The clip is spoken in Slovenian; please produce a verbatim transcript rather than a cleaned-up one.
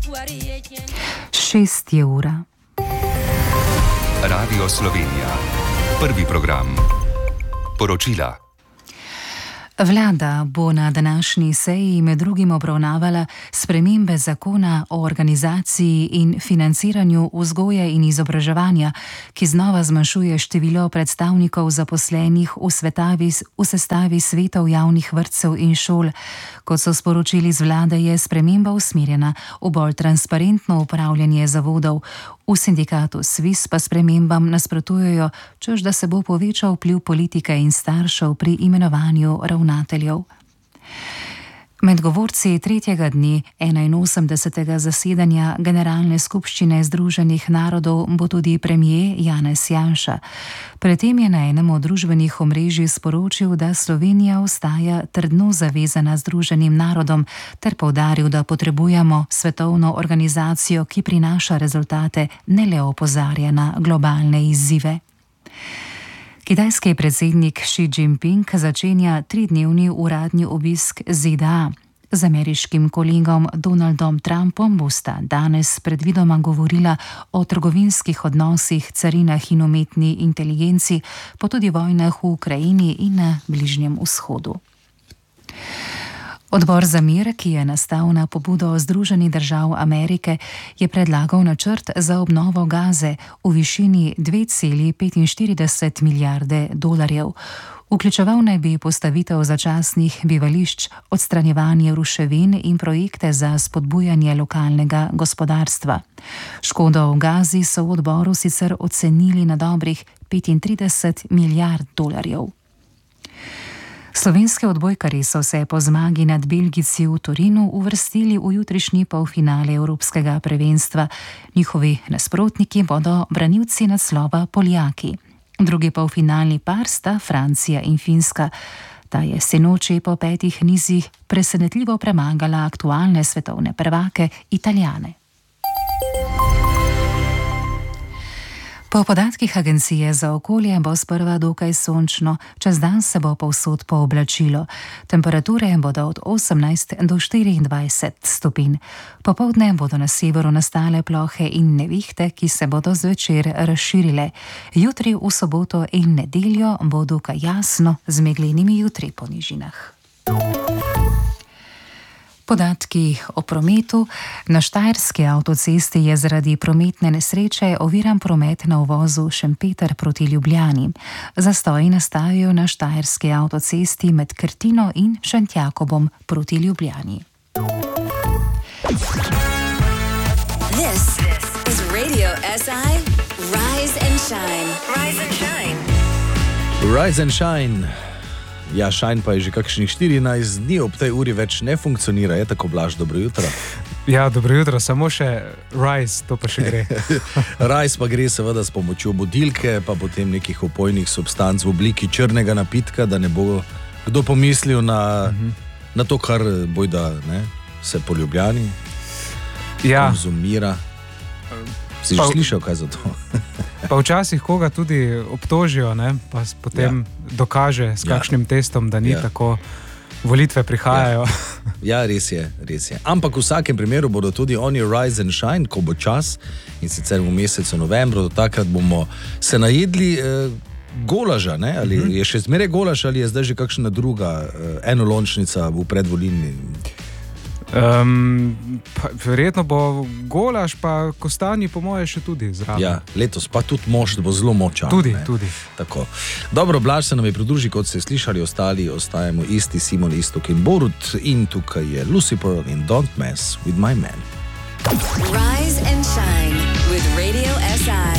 Šest je ura. Radio Slovenija. Prvi program. Poročila. Vlada bo na današnji seji med drugim obravnavala spremembe zakona o organizaciji in financiranju vzgoje in izobraževanja, ki znova zmanjšuje število predstavnikov zaposlenih v, svetavi, v sestavi svetov javnih vrtcev in šol. Kot so sporočili z vlade, je sprememba usmerjena v bolj transparentno upravljanje zavodov. V sindikatu SVIZ pa spremembam nasprotujejo, češ da se bo povečal vpliv politike in staršev pri imenovanju ravnateljev. Med govorci tretjega dne enainosemdesetega zasedanja Generalne skupščine Združenih narodov bo tudi premier Janez Janša. Predtem je na enem od družbenih omrežij sporočil, da Slovenija ostaja trdno zavezana Združenim narodom, ter poudaril, da potrebujemo svetovno organizacijo, ki prinaša rezultate, ne le opozarja na globalne izzive. Kitajski predsednik Xi Jinping začenja tridnevni uradni obisk Z D A. Z ameriškim kolegom Donaldom Trumpom bosta danes predvidoma govorila o trgovinskih odnosih, carinah in umetni inteligenci, pa tudi vojnah v Ukrajini in na Bližnjem vzhodu. Odbor za mir, ki je nastal na pobudo Združenih držav Amerike, je predlagal načrt za obnovo Gaze v višini dve celi petinštirideset milijarde dolarjev. Vključeval naj bi postavitev začasnih bivališč, odstranjevanje ruševin in projekte za spodbujanje lokalnega gospodarstva. Škodo v Gazi so v odboru sicer ocenili na dobrih petintrideset milijard dolarjev. Slovenski odbojkarji so se po zmagi nad Belgijci v Torinu uvrstili v jutrišnji polfinale Evropskega prvenstva. Njihovi nasprotniki bodo branilci naslova Poljaki. Drugi polfinalni par sta Francija in Finska. Ta je sinoči po petih nizih presenetljivo premagala aktualne svetovne prvake Italijane. Po podatkih Agencije za okolje bo sprva dokaj sončno, čez dan se bo povsod pooblačilo. Temperature bodo od osemnajst do štiriindvajset stopinj. Popoldne bodo na severu nastale plohe in nevihte, ki se bodo zvečer razširile. Jutri v soboto in nedeljo bo dokaj jasno z meglenimi jutri po nižinah. Podatki o prometu. Na Štajerski avtocesti je zaradi prometne nesreče oviran promet na uvozu Šempeter proti Ljubljani. Zastoji nastajajo na Štajerski avtocesti med Krtino in Šentjakobom proti Ljubljani. This is Radio S I Rise and Shine. Rise and Shine. Rise and Shine. Ja, Shine pa je že kakšnih štirinajst dni ob tej uri več ne funkcionira. Je tako, Blaž, dobro jutro? Ja, dobro jutro, samo še Rise, to pa še gre. Rise pa gre seveda s pomočjo budilke, pa potem nekih opojnih substanc v obliki črnega napitka, da ne bo kdo pomislil na, uh-huh. na to, kar bojda ne, se po Ljubljani ja. konzumira. Si pa, že slišal kaj za to? Pa včasih koga tudi obtožijo, ne, pa potem ja. dokaže s kakšnim ja. testom, da ni ja. tako, volitve prihajajo. Ja. ja, res je, res je. Ampak v vsakem primeru bodo tudi oni Rise and Shine, ko bo čas, in sicer v mesecu novembru, do takrat bomo se najedli eh, golaža, ne? Ali mm-hmm. je še zmeraj golaž, ali je zdaj že kakšna druga eh, enolončnica v predvolilni? Um, pa, verjetno bo golaž, pa kostanji po moje še tudi zraven. Ja, letos pa tudi mošt bo zelo močan. Tudi, ne? tudi. Tako. Dobro, Blaž se nam je pridružil, kot ste slišali, ostali ostajamo isti, Simon, Istok in Borut, in tukaj je Lucifer in Don't Mess with My Man. Rise and Shine with Radio S I.